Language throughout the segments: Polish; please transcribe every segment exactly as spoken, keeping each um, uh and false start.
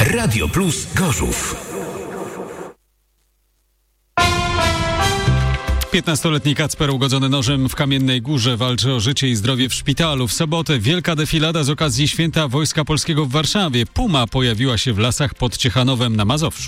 Radio Plus Gorzów. piętnastoletni Kacper ugodzony nożem w Kamiennej Górze walczy o życie i zdrowie w szpitalu. W sobotę wielka defilada z okazji Święta Wojska Polskiego w Warszawie. Puma pojawiła się w lasach pod Ciechanowem na Mazowszu.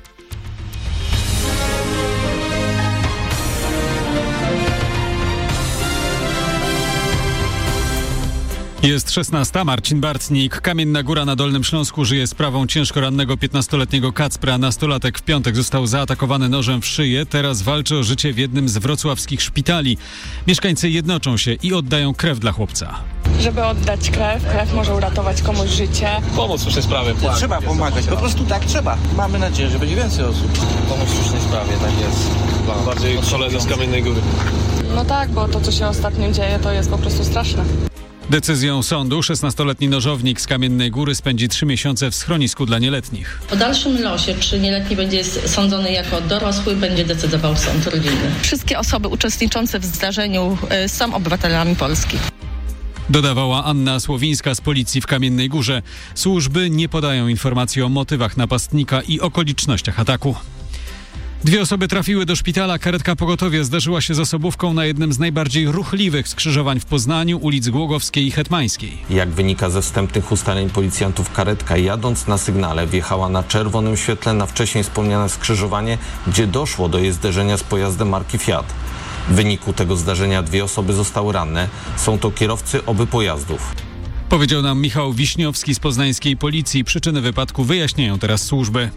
Jest szesnasta. Marcin Bartnik. Kamienna Góra na Dolnym Śląsku żyje sprawą ciężko rannego piętnastoletniego Kacpra. Nastolatek w piątek został zaatakowany nożem w szyję. Teraz walczy o życie w jednym z wrocławskich szpitali. Mieszkańcy jednoczą się i oddają krew dla chłopca. Żeby oddać krew, krew może uratować komuś życie. Pomóc w słusznej sprawie. Trzeba pomagać, po prostu tak trzeba. Mamy nadzieję, że będzie więcej osób. Pomóc w słusznej sprawie, tak jest. Dla bardziej koledzy z Kamiennej Góry. No tak, bo to, co się ostatnio dzieje, to jest po prostu straszne. Decyzją sądu szesnastoletni nożownik z Kamiennej Góry spędzi trzy miesiące w schronisku dla nieletnich. O dalszym losie, czy nieletni będzie sądzony jako dorosły, będzie decydował sąd rodzinny. Wszystkie osoby uczestniczące w zdarzeniu y, są obywatelami Polski. Dodawała Anna Słowińska z policji w Kamiennej Górze. Służby nie podają informacji o motywach napastnika i okolicznościach ataku. Dwie osoby trafiły do szpitala. Karetka pogotowia zdarzyła się z osobówką na jednym z najbardziej ruchliwych skrzyżowań w Poznaniu, ulic Głogowskiej i Hetmańskiej. Jak wynika ze wstępnych ustaleń policjantów, karetka jadąc na sygnale wjechała na czerwonym świetle na wcześniej wspomniane skrzyżowanie, gdzie doszło do jej zderzenia z pojazdem marki Fiat. W wyniku tego zdarzenia dwie osoby zostały ranne. Są to kierowcy obu pojazdów. Powiedział nam Michał Wiśniowski z poznańskiej policji. Przyczyny wypadku wyjaśniają teraz służby.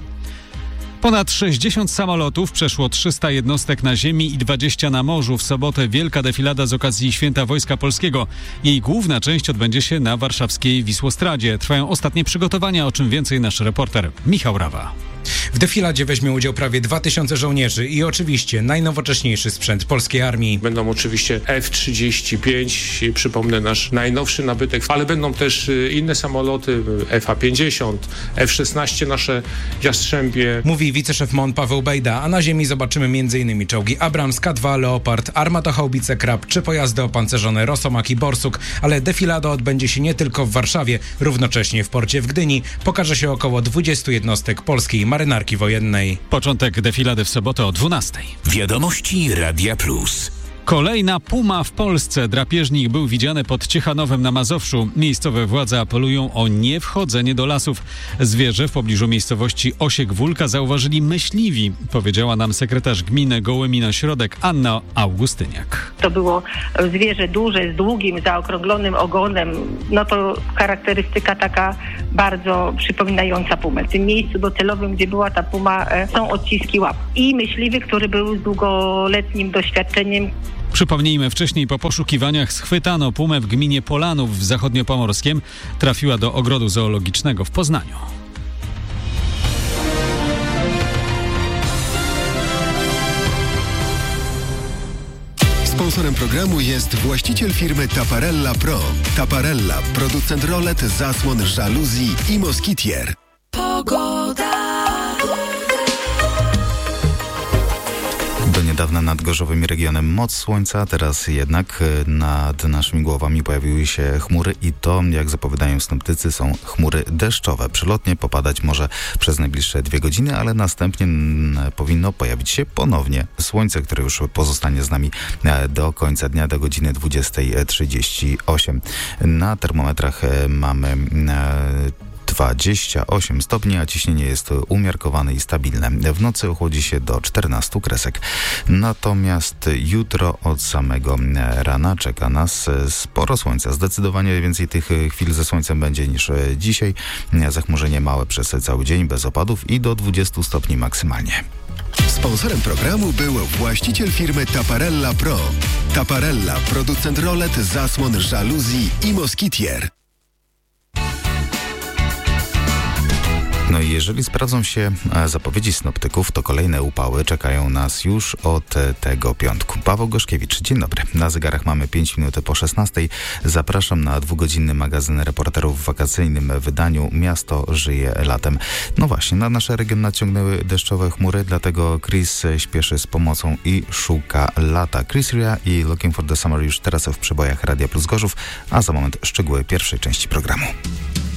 Ponad sześćdziesiąt samolotów, przeszło trzysta jednostek na ziemi i dwadzieścia na morzu. W sobotę wielka defilada z okazji Święta Wojska Polskiego. Jej główna część odbędzie się na warszawskiej Wisłostradzie. Trwają ostatnie przygotowania, o czym więcej nasz reporter Michał Rawa. W defiladzie weźmie udział prawie dwa tysiące żołnierzy i oczywiście najnowocześniejszy sprzęt polskiej armii. Będą oczywiście F trzydzieści pięć, przypomnę nasz najnowszy nabytek, ale będą też inne samoloty, F A pięćdziesiąt, F szesnaście nasze Jastrzębie. Mówi wiceszef M O N Paweł Bejda, a na ziemi zobaczymy m.in. czołgi Abrams, K dwa, Leopard, armatochaubice Krab czy pojazdy opancerzone Rosomak i Borsuk, ale defilada odbędzie się nie tylko w Warszawie, równocześnie w porcie w Gdyni pokaże się około dwudziestu jednostek polskiej marynarki wojennej. Początek defilady w sobotę o dwunastej. Wiadomości Radia Plus. Kolejna puma w Polsce. Drapieżnik był widziany pod Ciechanowem na Mazowszu. Miejscowe władze apelują o niewchodzenie do lasów. Zwierzę w pobliżu miejscowości Osiek-Wólka zauważyli myśliwi, powiedziała nam sekretarz gminy Gołębina-Środek Anna Augustyniak. To było zwierzę duże, z długim, zaokrąglonym ogonem. No to charakterystyka taka bardzo przypominająca pumę. W tym miejscu docelowym, gdzie była ta puma, są odciski łap. I myśliwy, który był z długoletnim doświadczeniem. Przypomnijmy, wcześniej po poszukiwaniach schwytano pumę w gminie Polanów w Zachodniopomorskiem. Trafiła do ogrodu zoologicznego w Poznaniu. Sponsorem programu jest właściciel firmy Taparella Pro. Taparella, producent rolet, zasłon, żaluzji i moskitier. Pogoda. Do niedawna nad gorzowym regionem moc słońca, teraz jednak nad naszymi głowami pojawiły się chmury i to, jak zapowiadają synoptycy, są chmury deszczowe. Przelotnie popadać może przez najbliższe dwie godziny, ale następnie powinno pojawić się ponownie słońce, które już pozostanie z nami do końca dnia, do godziny dwudziestej trzydzieści osiem. Na termometrach mamy dwadzieścia osiem stopni, a ciśnienie jest umiarkowane i stabilne. W nocy ochłodzi się do czternastu kresek. Natomiast jutro od samego rana czeka nas sporo słońca. Zdecydowanie więcej tych chwil ze słońcem będzie niż dzisiaj. Zachmurzenie małe przez cały dzień, bez opadów i do dwudziestu stopni maksymalnie. Sponsorem programu był właściciel firmy Taparella Pro. Taparella, producent rolet, zasłon, żaluzji i moskitier. No i jeżeli sprawdzą się zapowiedzi synoptyków, to kolejne upały czekają nas już od tego piątku. Paweł Gorzkiewicz, dzień dobry. Na zegarach mamy pięć minut po szesnastej. Zapraszam na dwugodzinny magazyn reporterów w wakacyjnym wydaniu Miasto żyje latem. No właśnie, na nasz region naciągnęły deszczowe chmury, dlatego Chris śpieszy z pomocą i szuka lata. Chris Ria i Looking for the Summer już teraz w przebojach Radia Plus Gorzów, a za moment szczegóły pierwszej części programu.